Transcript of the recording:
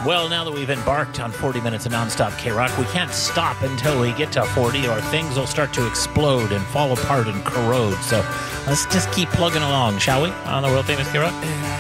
Well, now that we've embarked on 40 minutes of nonstop K-Rock, we can't stop until we get to 40 or things will start to explode and fall apart and corrode. So let's just keep plugging along, shall we, on the world-famous K-Rock?